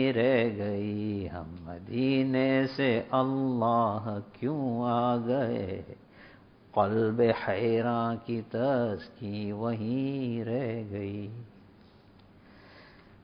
वहीं रह गई। हम मदीने से अल्लाह क्यों आ गए, क़ल्ब हैरां की तस्कीन वहीं रह गई।